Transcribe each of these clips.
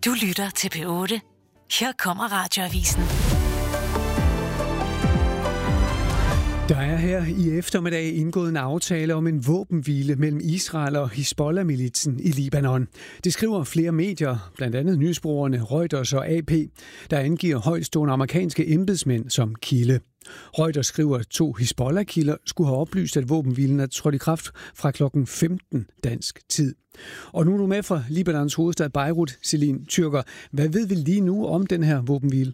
Du lytter til P8. Her kommer Radioavisen. Der er her i eftermiddag indgået en aftale om en våbenhvile mellem Israel og Hizbollah-militsen i Libanon. Det skriver flere medier, blandt andet nyhedsbureauerne Reuters og AP, der angiver højtstående amerikanske embedsmænd som kilde. Reuters skriver, at 2 Hizbollah-kilder skulle have oplyst, at våbenhvilen er trådt i kraft fra klokken 15 dansk tid. Og nu er du med fra Libanons hovedstad Beirut, Celine Tyrker. Hvad ved vi lige nu om den her våbenhvile?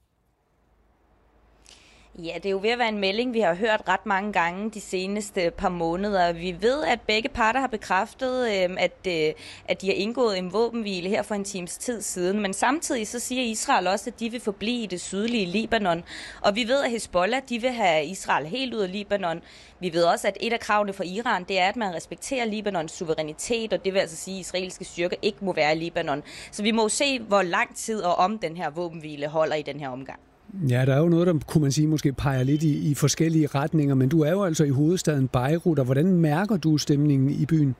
Ja, det er jo ved at være en melding, vi har hørt ret mange gange de seneste par måneder. Vi ved, at begge parter har bekræftet, at de har indgået en våbenhvile her for en times tid siden. Men samtidig så siger Israel også, at de vil forblive i det sydlige Libanon. Og vi ved, at Hizbollah de vil have Israel helt ud af Libanon. Vi ved også, at et af kravene for Iran, det er, at man respekterer Libanons suverænitet, og det vil altså sige, at israelske styrker ikke må være i Libanon. Så vi må se, hvor lang tid og om den her våbenhvile holder i den her omgang. Ja, der er jo noget, der kunne man sige måske peger lidt i forskellige retninger, men du er jo altså i hovedstaden Beirut, og hvordan mærker du stemningen i byen?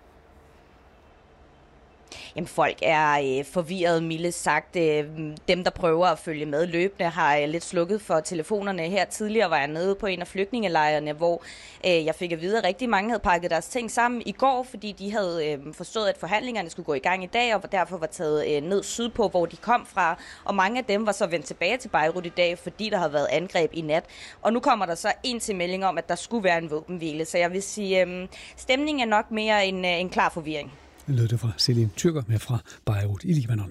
Jamen, folk er forvirret, mildest sagt. Dem, der prøver at følge med løbende, har lidt slukket for telefonerne. Her tidligere var jeg nede på en af flygtningelejrene, hvor jeg fik at vide, at rigtig mange havde pakket deres ting sammen i går, fordi de havde forstået, at forhandlingerne skulle gå i gang i dag, og derfor var taget ned sydpå, hvor de kom fra. Og mange af dem var så vendt tilbage til Beirut i dag, fordi der havde været angreb i nat. Og nu kommer der så en til melding om, at der skulle være en våbenhvile. Så jeg vil sige, stemningen er nok mere en klar forvirring. Lød det fra Celine Tyrker med fra Beirut i Libanon.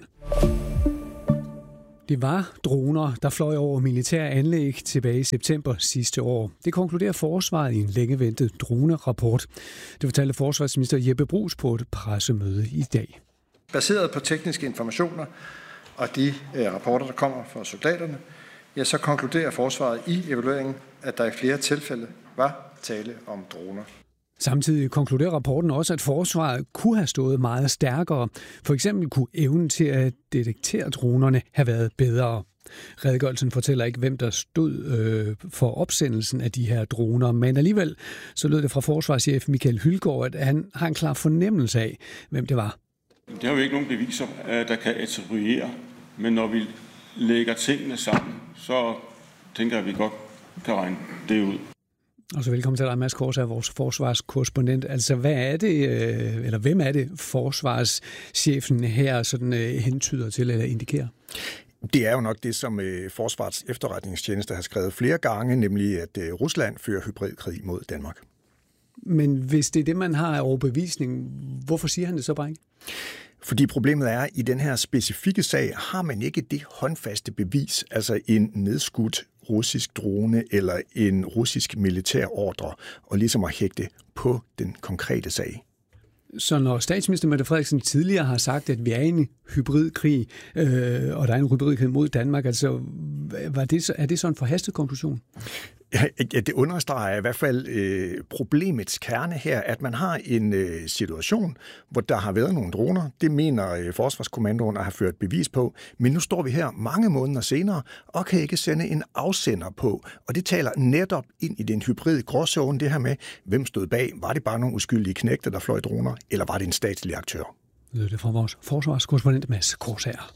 Det var droner, der fløj over militære anlæg tilbage i september sidste år. Det konkluderer forsvaret i en længe ventet dronerapport. Det fortalte forsvarsminister Jeppe Bruus på et pressemøde i dag. Baseret på tekniske informationer og de rapporter, der kommer fra soldaterne, ja, så konkluderer forsvaret i evalueringen, at der i flere tilfælde var tale om droner. Samtidig konkluderer rapporten også, at forsvaret kunne have stået meget stærkere. For eksempel kunne evnen til at detektere dronerne have været bedre. Redegørelsen fortæller ikke, hvem der stod for opsendelsen af de her droner, men alligevel så lød det fra forsvarschef Michael Hylgaard, at han har en klar fornemmelse af, hvem det var. Det har jo ikke nogen beviser, der kan attribuere, men når vi lægger tingene sammen, så tænker jeg, at vi godt kan regne det ud. Og så velkommen til dig, Mads Korsager, vores forsvarskorrespondent. Altså, hvad er det, eller hvem er det, forsvarschefen her sådan hentyder til eller indikerer? Det er jo nok det, som Forsvarets efterretningstjeneste har skrevet flere gange, nemlig at Rusland fører hybridkrig mod Danmark. Men hvis det er det, man har af overbevisning, hvorfor siger han det så bare ikke? Fordi problemet er, at i den her specifikke sag har man ikke det håndfaste bevis, altså en nedskudt russisk drone eller en russisk militær ordre, og ligesom at hægte på den konkrete sag. Så når statsminister Mette Frederiksen tidligere har sagt, at vi er i en hybridkrig, og der er en hybridkrig mod Danmark, altså er det så en forhastet konklusion? Ja, det understreger i hvert fald problemets kerne her, at man har en situation, hvor der har været nogle droner. Det mener Forsvarskommandoen at have ført bevis på. Men nu står vi her mange måneder senere og kan ikke sende en afsender på. Og det taler netop ind i den hybride gråzone, det her med, hvem stod bag. Var det bare nogle uskyldige knægte, der fløj droner, eller var det en statslig aktør? Det er fra vores forsvarskorrespondent Mads Korsager.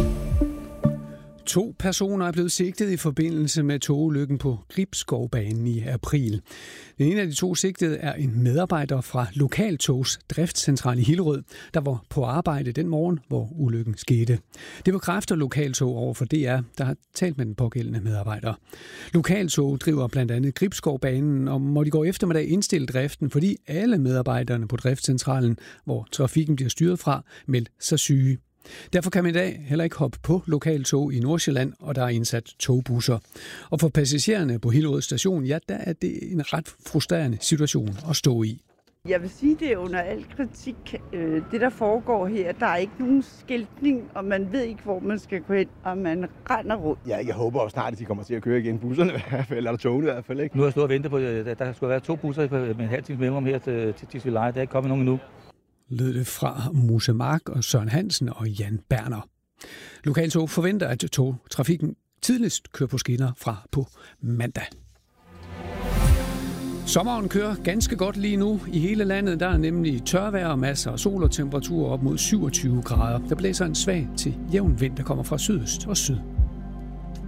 2 personer er blevet sigtet i forbindelse med togulykken på Gribskovbanen i april. Den ene af de 2 sigtede er en medarbejder fra Lokaltogs driftscentral i Hillerød, der var på arbejde den morgen, hvor ulykken skete. Det bekræfter Lokaltog over for DR, der har talt med den pågældende medarbejder. Lokaltog driver blandt andet Gribskovbanen, og må de gå eftermiddag indstille driften, fordi alle medarbejderne på driftscentralen, hvor trafikken bliver styret fra, meldte sig syge. Derfor kan man i dag heller ikke hoppe på Lokaltog i Nordsjælland, og der er indsat togbusser. Og for passagererne på Hillerød station, ja, der er det en ret frustrerende situation at stå i. Jeg vil sige, det er under al kritik. Det, der foregår her, der er ikke nogen skiltning, og man ved ikke, hvor man skal gå hen, og man render rundt. Ja, jeg håber også snart, at de kommer til at køre igen. Busserne i hvert fald, eller togene i hvert fald. Ikke? Nu har jeg stået og ventet på, at der skulle være 2 busser med en halv times mellemrum her til Tisvildeleje. Der er ikke kommet nogen endnu. Lød det fra Musse Mark og Søren Hansen og Jan Berner. Lokaltog forventer, at togtrafikken tidligst kører på skinner fra på mandag. Sommeren kører ganske godt lige nu i hele landet. Der er nemlig tørvejr og masser af sol og temperaturer op mod 27 grader. Der blæser en svag til jævn vind, der kommer fra sydøst og syd.